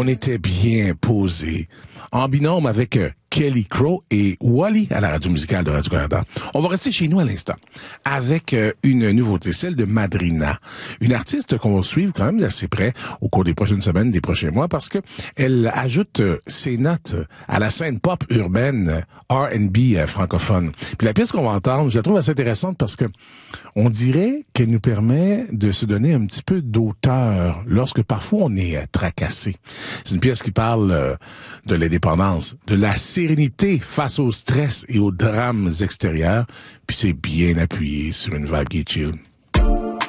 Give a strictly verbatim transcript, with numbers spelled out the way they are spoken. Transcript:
on était bien posé, en binôme avec euh, Kelly Crow et Wally à la radio musicale de Radio-Canada. On va rester chez nous à l'instant avec euh, une nouveauté, celle de Madrina, une artiste qu'on va suivre quand même d'assez près au cours des prochaines semaines, des prochains mois, parce que elle ajoute euh, ses notes à la scène pop urbaine R and B euh, francophone. Puis la pièce qu'on va entendre, je la trouve assez intéressante parce que on dirait qu'elle nous permet de se donner un petit peu d'auteur lorsque parfois on est euh, tracassé. C'est une pièce qui parle euh, de l'indépendance, de la sérénité face au stress et aux drames extérieurs, puis c'est bien appuyé sur une vibe qui est chill.